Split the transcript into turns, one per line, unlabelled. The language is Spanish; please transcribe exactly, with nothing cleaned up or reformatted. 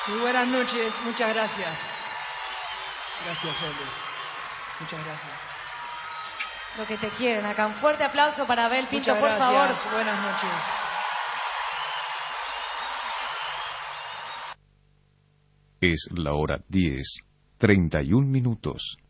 Muy buenas noches, muchas gracias. Gracias, Eli. Muchas gracias.
Lo que te quieren acá. Un fuerte aplauso para Abel Pinto,
Muchas
por
gracias.
favor.
Buenas noches.
Es la hora diez, treinta y un minutos.